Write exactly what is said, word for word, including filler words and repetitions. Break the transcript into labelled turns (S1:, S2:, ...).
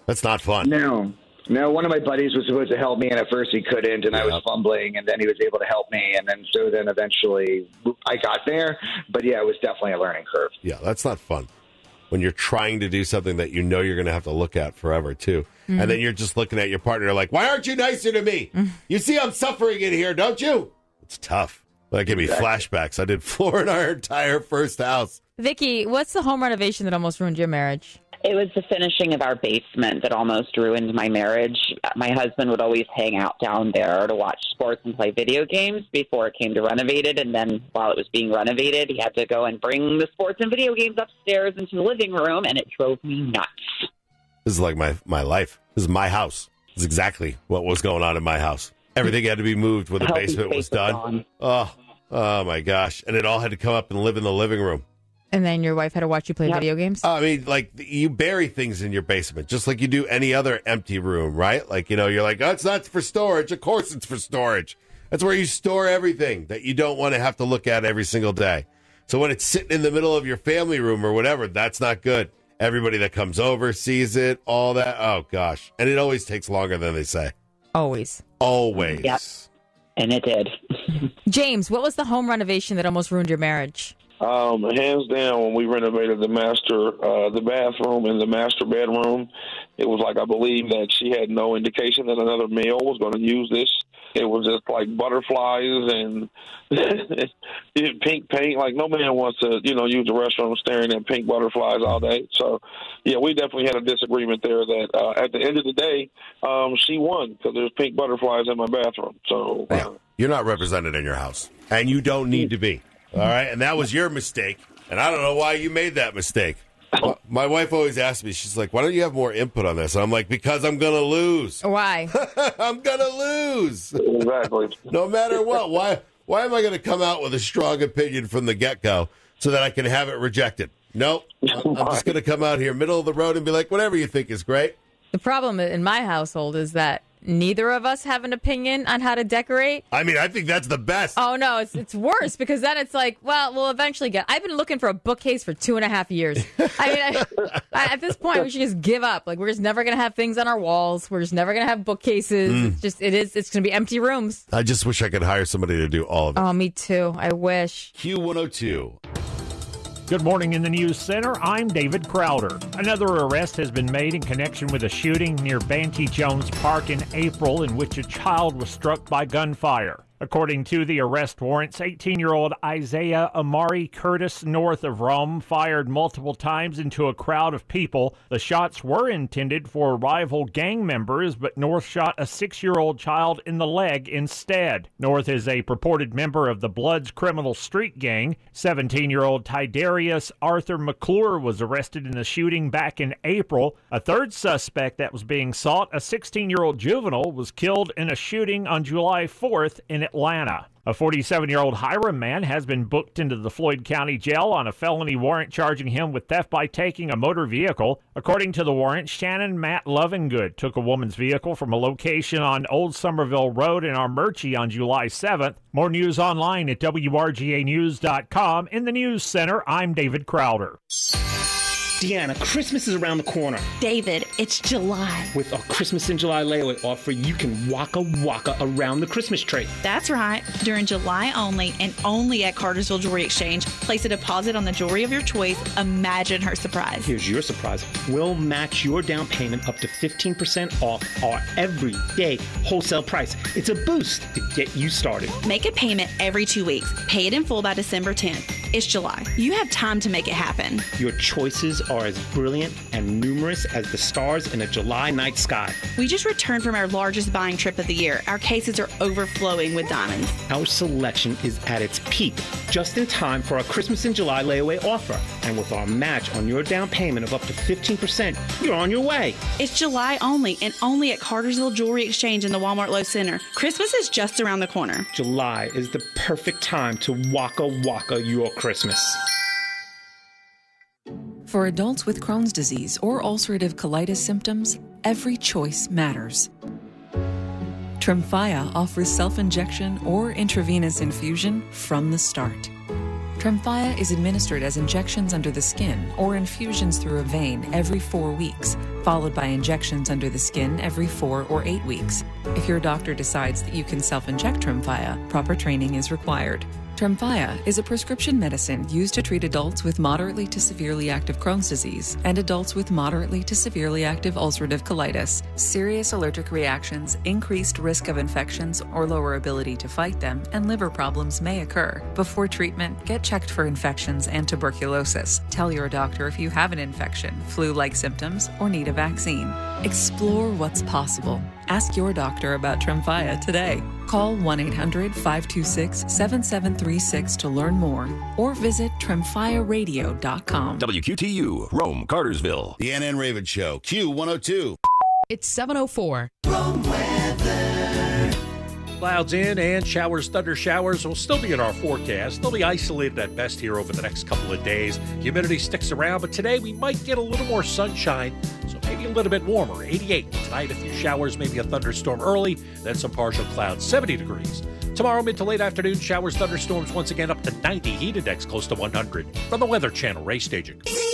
S1: That's not fun.
S2: No. No, one of my buddies was supposed to help me, and at first he couldn't, and yep. I was fumbling, and then he was able to help me, and then so then eventually I got there. But, yeah, it was definitely a learning curve.
S1: Yeah, that's not fun. When you're trying to do something that you know you're going to have to look at forever, too. Mm-hmm. And then you're just looking at your partner like, why aren't you nicer to me? Mm-hmm. You see I'm suffering in here, don't you? It's tough. That gave me exactly. flashbacks. I did floor in our entire first house.
S3: Vicky, what's the home renovation that almost ruined your marriage?
S4: It was the finishing of our basement that almost ruined my marriage. My husband would always hang out down there to watch sports and play video games before it came to renovate it. And then while it was being renovated, he had to go and bring the sports and video games upstairs into the living room, and it drove me nuts.
S1: This is like my, my life. This is my house. This is exactly what was going on in my house. Everything had to be moved when the basement was done. Oh, oh, my gosh. And it all had to come up and live in the living room.
S3: And then your wife had to watch you play yep. video games?
S1: I mean, like, you bury things in your basement, just like you do any other empty room, right? Like, you know, you're like, oh, it's not for storage. Of course it's for storage. That's where you store everything that you don't want to have to look at every single day. So when it's sitting in the middle of your family room or whatever, that's not good. Everybody that comes over sees it, all that. Oh, gosh. And it always takes longer than they say.
S3: Always.
S1: Always.
S4: Yep. And it did.
S3: James, what was the home renovation that almost ruined your marriage?
S5: Um, hands down, when we renovated the master, uh, the bathroom and the master bedroom, it was like I believe that she had no indication that another male was going to use this. It was just like butterflies and pink paint. Like no man wants to, you know, use the restroom staring at pink butterflies all day. So, yeah, we definitely had a disagreement there. That uh, at the end of the day, um, she won because there's pink butterflies in my bathroom. So uh,
S1: yeah. You're not represented in your house, and you don't need to be. All right, and that was your mistake, and I don't know why you made that mistake. My wife always asks me, she's like, why don't you have more input on this? And I'm like, because I'm going to lose.
S3: Why?
S1: I'm going to lose.
S5: Exactly.
S1: No matter what. Why Why am I going to come out with a strong opinion from the get-go so that I can have it rejected? Nope. I'm just going to come out here, middle of the road, and be like, whatever you think is great.
S3: The problem in my household is that neither of us have an opinion on how to decorate.
S1: I mean, I think that's the best.
S3: Oh, no, it's it's worse because then it's like, well, we'll eventually get... I've been looking for a bookcase for two and a half years. I mean, I, I, at this point, we should just give up. Like, we're just never going to have things on our walls. We're just never going to have bookcases. Mm. It's just, it is, it's going to be empty rooms.
S1: I just wish I could hire somebody to do all of it.
S3: Oh, me too. I wish.
S1: Q one oh two.
S6: Good morning in the News Center. I'm David Crowder. Another arrest has been made in connection with a shooting near Banty Jones Park in April in which a child was struck by gunfire. According to the arrest warrants, eighteen-year-old Isaiah Amari Curtis, north of Rome, fired multiple times into a crowd of people. The shots were intended for rival gang members, but North shot a six-year-old child in the leg instead. North is a purported member of the Bloods criminal street gang. seventeen-year-old Tidarius Arthur McClure was arrested in the shooting back in April. A third suspect that was being sought, a sixteen-year-old juvenile, was killed in a shooting on July fourth in Atlanta. A forty-seven-year-old Hiram man has been booked into the Floyd County Jail on a felony warrant charging him with theft by taking a motor vehicle. According to the warrant, Shannon Matt Lovingood took a woman's vehicle from a location on Old Somerville Road in Armurchie on July seventh. More news online at W R G A news dot com. In the News Center, I'm David Crowder.
S7: Deanna, Christmas is around the corner.
S8: David, it's July.
S7: With our Christmas in July layaway offer, you can waka waka around the Christmas tree.
S8: That's right. During July only and only at Cartersville Jewelry Exchange, place a deposit on the jewelry of your choice. Imagine her surprise.
S7: Here's your surprise. We'll match your down payment up to fifteen percent off our everyday wholesale price. It's a boost to get you started.
S8: Make a payment every two weeks. Pay it in full by December tenth. It's July. You have time to make it happen.
S7: Your choices are as brilliant and numerous as the stars in a July night sky.
S8: We just returned from our largest buying trip of the year. Our cases are overflowing with diamonds.
S7: Our selection is at its peak, just in time for our Christmas in July layaway offer. And with our match on your down payment of up to fifteen percent, you're on your way.
S8: It's July only and only at Cartersville Jewelry Exchange in the Walmart Low Center. Christmas is just around the corner.
S7: July is the perfect time to waka waka your Christmas.
S9: For adults with Crohn's disease or ulcerative colitis symptoms, every choice matters. Tremfya offers self-injection or intravenous infusion from the start. Tremfya is administered as injections under the skin or infusions through a vein every four weeks, followed by injections under the skin every four or eight weeks. If your doctor decides that you can self-inject Tremfya, proper training is required. Tremfya is a prescription medicine used to treat adults with moderately to severely active Crohn's disease and adults with moderately to severely active ulcerative colitis. Serious allergic reactions, increased risk of infections or lower ability to fight them, and liver problems may occur. Before treatment, get checked for infections and tuberculosis. Tell your doctor if you have an infection, flu-like symptoms, or need a vaccine. Explore what's possible. Ask your doctor about Tremfya today. Call one eight hundred five two six seven seven three six to learn more or visit tremfya radio dot com.
S10: W Q T U, Rome, Cartersville.
S11: The Ann Ann Raven Show, Q one oh two.
S12: It's seven oh four.
S13: Rome weather.
S14: Clouds in and showers, thunder showers will still be in our forecast. They'll be isolated at best here over the next couple of days. Humidity sticks around, but today we might get a little more sunshine, so maybe a little bit warmer. eighty-eight. Tonight, a few showers, maybe a thunderstorm early, then some partial clouds, seventy degrees. Tomorrow, mid to late afternoon, showers, thunderstorms once again up to ninety. Heat index close to one hundred. From the Weather Channel, Ray Staging.